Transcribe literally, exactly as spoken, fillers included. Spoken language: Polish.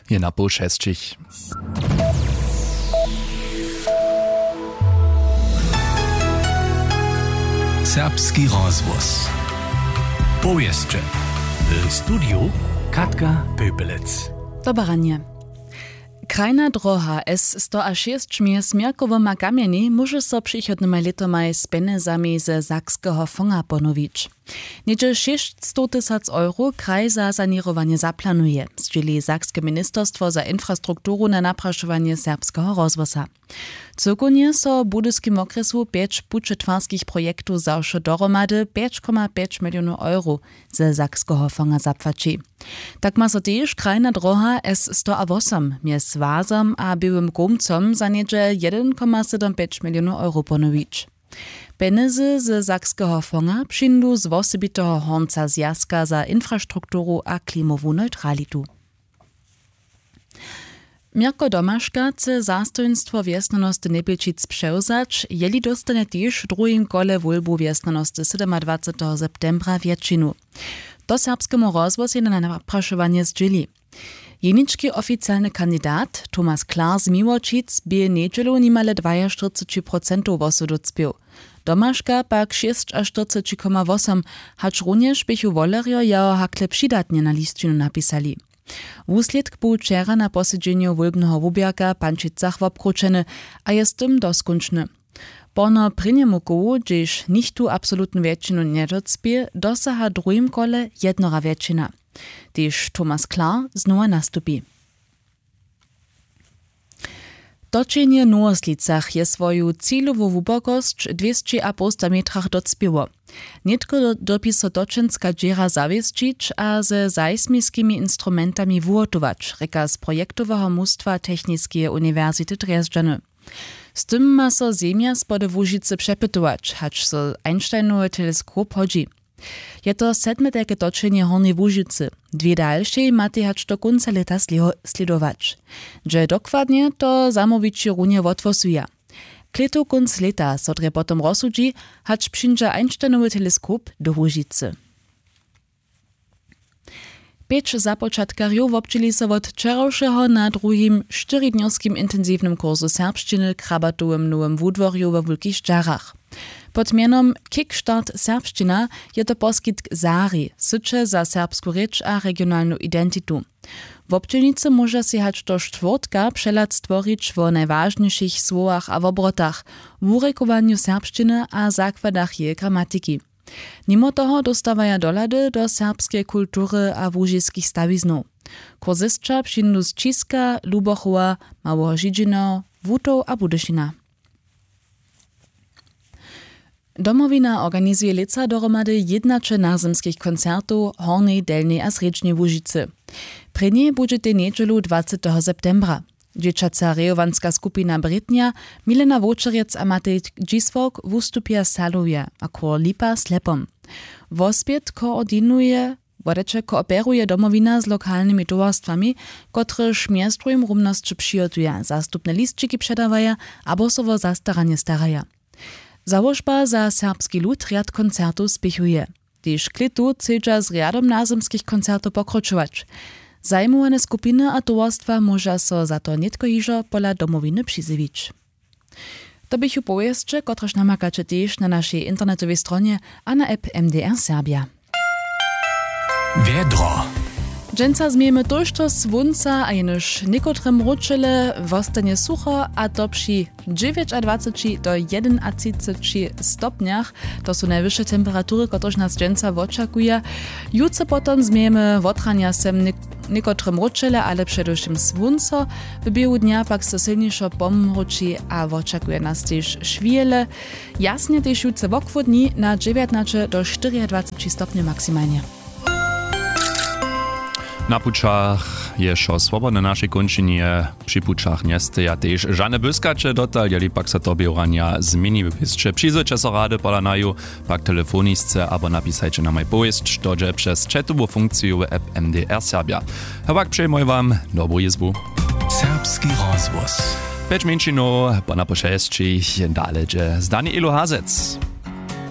je na pół šestich. Serbski rozvoz. Powieszcze. W studiu Katka Pöpelec. Dobranie. Krajna droha S sto a šest mies Mierkowyma kamieni może so przychodnymi letami z penezami ze Sakskeho fonga ponowić. Niedzie sześćset tysięcy euro kraj za sanirowanie zaplanuje, zdzieli Sakskie Ministerstwo za infrastrukturu na napraszowanie serbskiego rozwoza. Cyrkunie so budyskim okresu pięć budżetwarskich projektów zawsze doromady pięć przecinek pięć milionów euro ze Sakskeho fonga zapłaci. Tak ma so też krajna droha S sto a osiem mies Wazom a Białym Gumcom za niedzie jeden przecinek siedemdziesiąt pięć milionów euro ponowić. Penezy z Sakskeho fonga przyndu z osobitego honca zjazka za infrastrukturu a klimową neutralitu. Mirko Domaszka chce zastojnstwo wjesnanosti Nebelčic převzać, jeli dostane też w drugim kole wolbu wjesnanosti dwudziestego siódmego septembra wieczinu. Do serbskemu rozwozu na napraszowanie zdzieli. Jeniczki oficjalny kandydat Tomasz Klar z Miłočic by niedzielu nimale czterdzieści dwa procent wosu spił. Domaszka pak czterdzieści sześć przecinek osiem, hacz również bychu wolerio jeho hakle přidatnie na listinu napisali. Wusledk był wczera na posiedzeniu wolbnego wubierka Pančicach wobkručeny, a jest tym doskonczny. Porno pryniemu kołu, gdzieś nichtu absolutną wieczinu nie docpie, dosaha drugim kole jednora wieczina. Też Tomasz Klar znowu nastupi. Toczenie w Nowoslicach je swoją cílovú wubokost dwieście a pół metrach docpieło. Nietko dopiso točenská dżera zawieszczyć, a ze seismickimi instrumentami wuhotować, reka z projektowego mustwa Technickiej Uniwersity Dresdeny. Z tym ma so Ziemia spode Łužice przepytować, hacz so Einsteinowy teleskop chodzi. Je to sedme takie toczenie Hornej Łužicy. Dwie dalsze macie hacz do końca leta sledować. Że dokładnie to zamowicie runie otwosuje. Kleto konc leta so dre potom rozsudzi, hacz przyjdzie Einsteinowy teleskop do Łužicy. Pięć započatkarjów obczyli so od wczorajszego na drugim czterodniowskim intensywnym kursu serbszczyny krabatowym nowym wudworju we Wulkich Szczarach. Pod mianom Kickstart Serbszczyna je to poskitk Zari, sycze za serbsku rzecz a regionalną identitu. W obczynicy może się hać do czwartka przelat stworzyć w najważniejszych słowach a w obrotach, w urekowaniu serbszczyny a zakładach jej gramatyki. Mimo toho dostawaja dolady do serbskiej kultury a łužiskich stawiznów. Kurzystka przyndu z Čiska, Lubochowa, Małego Žižino, Wutów a Budyšina. Domowina organizuje leca dohromady jednacze nazemskich koncertów Hornej, Delnej a Sredźnej Łužicy. Prednie bude tej niedzielu dwudziestego septembra. Dzieciaca rejowanska skupina Britnia, Milena Wočerec a Matej Dzisvok wystupia saluje, a kor Lipa Slepom. Wospiet koordinuje, wodecze kooperuje domowina z lokalnymi towarstwami, które miastrujem równości przyjotuje, zastupne listczyki przedawaja, abo so wo zastaranie staraja. Założba za serbski lud riad koncertów spichuje. Tyż klitu chcedza z riadom nazemskich koncertów pokročować. Zajmowane skupiny a towarstwa może so za to nietko hižo pola domowiny przyzywić. To bychu powieszcze, kotreż namakacie też na naszej internetowej stronie a na app M D R Serbia. Wiedro. Dżęca zmiemy tożto słonca, a jenoż niekotrym ruczele wostanie sucho, a to przy dwudziestu do jedenastotrzy stopniach. To są najwyższe temperatury, które nas dżęca oczekuje. Jutro potom zmiemy wotrania sem niekotrym ruczele, ale przede wszystkim słonco. W biegu dnia pak so silniejszo pomruczy, a oczekuje nas też szwiele. Jasnie też jutro w okwo dni na dziewiętnaście do dwudziestu stopni maksymalnie. Na pučach je šo swobodne naše končinje, przy pučach nieste ja też żadne byskacze dotal, jeli pak se to bierania zmieni wypiscze. Przyjdziecie so rady polanaju, pak telefonisce, abo napisajcie na moj powieść, dodzie przez czatową funkcję w app M D R Serbia. A pak przejmuję wam dobrą jezbu. Serbski rozvoz. Pięć minut po na pošestčích, dále, že Zdani Ilo Hazec.